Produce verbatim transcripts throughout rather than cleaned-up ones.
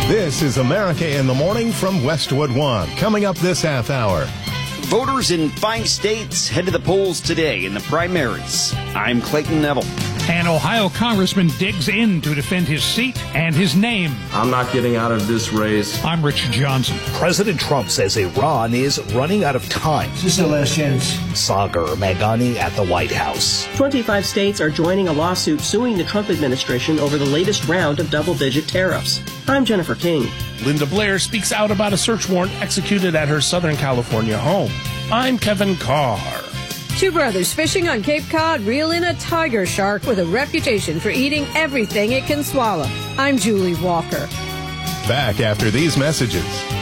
This is America in the Morning from Westwood One. Coming up this half hour. Voters in five states head to the polls today in the primaries. I'm Clayton Neville. An Ohio congressman digs in to defend his seat and his name. I'm not getting out of this race. I'm Rich Johnson. President Trump says Iran is running out of time. This is the last chance. Sagar Meghani at the White House. twenty-five states are joining a lawsuit suing the Trump administration over the latest round of double-digit tariffs. I'm Jennifer King. Linda Blair speaks out about a search warrant executed at her Southern California home. I'm Kevin Carr. Two brothers fishing on Cape Cod reel in a tiger shark with a reputation for eating everything it can swallow. I'm Julie Walker. Back after these messages.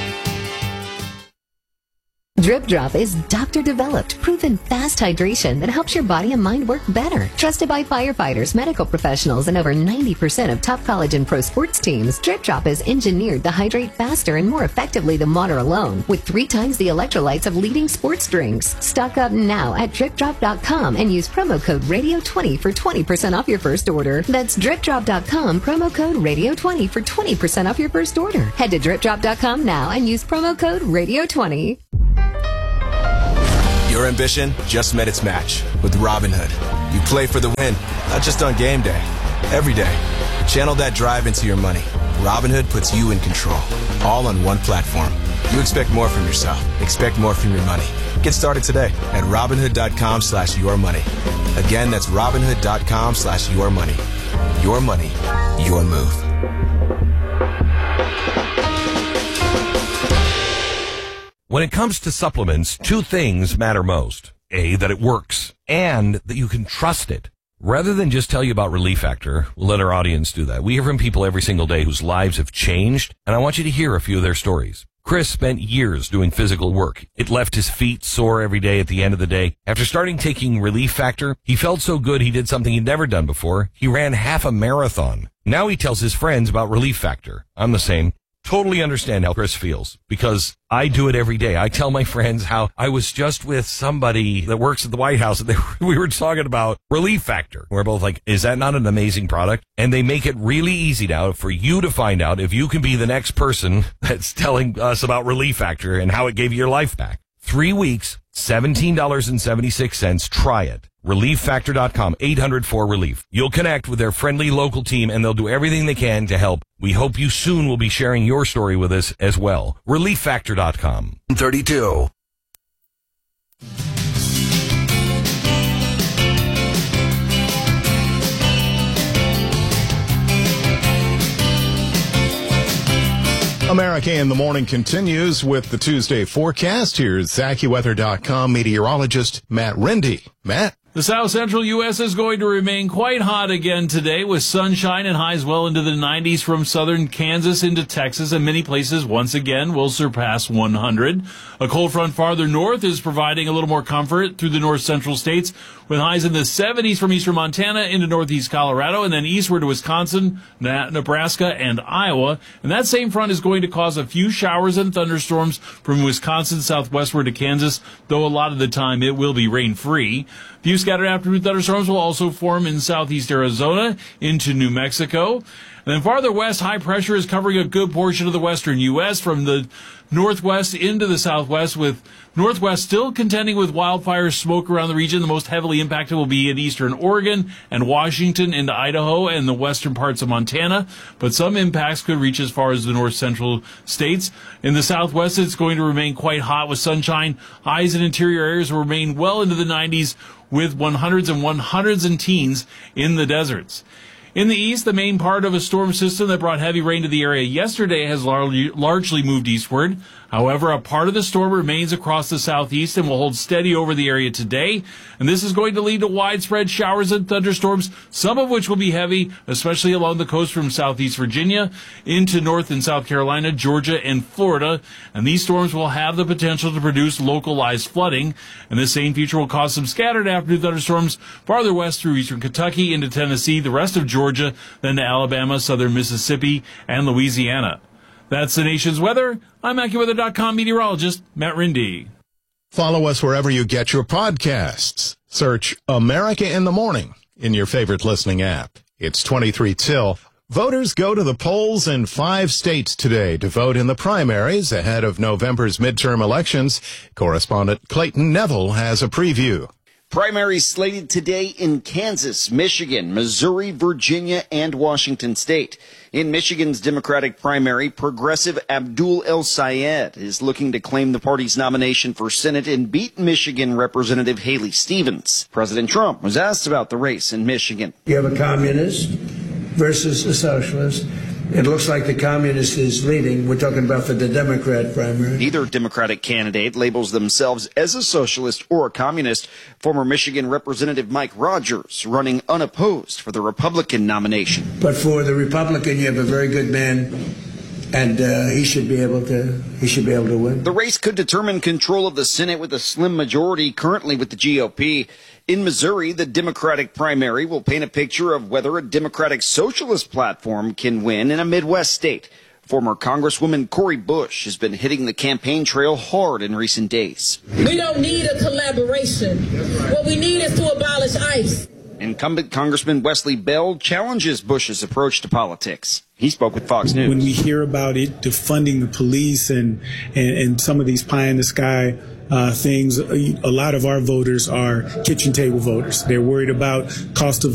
Drip Drop is doctor-developed, proven fast hydration that helps your body and mind work better. Trusted by firefighters, medical professionals, and over ninety percent of top college and pro sports teams, Drip Drop is engineered to hydrate faster and more effectively than water alone, with three times the electrolytes of leading sports drinks. Stock up now at drip drop dot com and use promo code radio twenty for twenty percent off your first order. That's drip drop dot com, promo code radio twenty for twenty percent off your first order. Head to drip drop dot com now and use promo code radio twenty. Your ambition just met its match with Robinhood. You play for the win, not just on game day, every day. Channel that drive into your money. Robinhood puts you in control, all on one platform. You expect more from yourself. Expect more from your money. Get started today at Robinhood.com slash your money. Again, that's Robinhood.com slash your money. Your money, your move. When it comes to supplements, two things matter most. A, that it works, and that you can trust it. Rather than just tell you about Relief Factor, we'll let our audience do that. We hear from people every single day whose lives have changed, and I want you to hear a few of their stories. Chris spent years doing physical work. It left his feet sore every day at the end of the day. After starting taking Relief Factor, he felt so good he did something he'd never done before. He ran half a marathon. Now he tells his friends about Relief Factor. I'm the same. Totally understand how Chris feels, because I do it every day. I tell my friends how I was just with somebody that works at the White House, and they, we were talking about Relief Factor. We're both like, is that not an amazing product? And they make it really easy now for you to find out if you can be the next person that's telling us about Relief Factor and how it gave you your life back. Three weeks, seventeen dollars and seventy-six cents. Try it. relief factor dot com, eight hundred four relief. You'll connect with their friendly local team, and they'll do everything they can to help. We hope you soon will be sharing your story with us as well. relief factor dot com. thirty-two. America in the Morning continues with the Tuesday forecast. Here's AccuWeather dot com meteorologist Matt Rindy. Matt? The south central U S is going to remain quite hot again today, with sunshine and highs well into the nineties from southern Kansas into Texas, and many places once again will surpass one hundred. A cold front farther north is providing a little more comfort through the north central states, with highs in the seventies from eastern Montana into northeast Colorado, and then eastward to Wisconsin, Nebraska, and Iowa. And that same front is going to cause a few showers and thunderstorms from Wisconsin southwestward to Kansas, though a lot of the time it will be rain-free. Few scattered afternoon thunderstorms will also form in southeast Arizona into New Mexico. And then farther west, high pressure is covering a good portion of the western U S from the northwest into the southwest, with northwest still contending with wildfire smoke around the region. The most heavily impacted will be in eastern Oregon and Washington into Idaho and the western parts of Montana, but some impacts could reach as far as the north central states. In the southwest, it's going to remain quite hot with sunshine. Highs in interior areas will remain well into the nineties, with hundreds and hundreds and teens in the deserts. In the east, the main part of a storm system that brought heavy rain to the area yesterday has largely, largely moved eastward. However, a part of the storm remains across the southeast and will hold steady over the area today. And this is going to lead to widespread showers and thunderstorms, some of which will be heavy, especially along the coast from southeast Virginia into North and South Carolina, Georgia, and Florida. And these storms will have the potential to produce localized flooding. And this same feature will cause some scattered afternoon thunderstorms farther west through eastern Kentucky into Tennessee, the rest of Georgia, then to Alabama, southern Mississippi, and Louisiana. That's the nation's weather. I'm AccuWeather dot com meteorologist Matt Rindy. Follow us wherever you get your podcasts. Search America in the Morning in your favorite listening app. It's twenty-three till. Voters go to the polls in five states today to vote in the primaries ahead of November's midterm elections. Correspondent Clayton Neville has a preview. Primaries slated today in Kansas, Michigan, Missouri, Virginia, and Washington State. In Michigan's Democratic primary, progressive Abdul El-Sayed is looking to claim the party's nomination for Senate and beat Michigan Representative Haley Stevens. President Trump was asked about the race in Michigan. You have a communist versus a socialist. It looks like the communist is leading. We're talking about for the Democrat primary. Neither Democratic candidate labels themselves as a socialist or a communist. Former Michigan Representative Mike Rogers running unopposed for the Republican nomination. But for the Republican, you have a very good man, and uh, he should be able to. He should be able to win. The race could determine control of the Senate with a slim majority currently with the G O P. In Missouri, the Democratic primary will paint a picture of whether a Democratic socialist platform can win in a Midwest state. Former Congresswoman Cori Bush has been hitting the campaign trail hard in recent days. We don't need a collaboration. What we need is to abolish ICE. Incumbent Congressman Wesley Bell challenges Bush's approach to politics. He spoke with Fox News. When we hear about it, defunding the police and, and, and some of these pie-in-the-sky uh, things, a lot of our voters are kitchen table voters. They're worried about cost of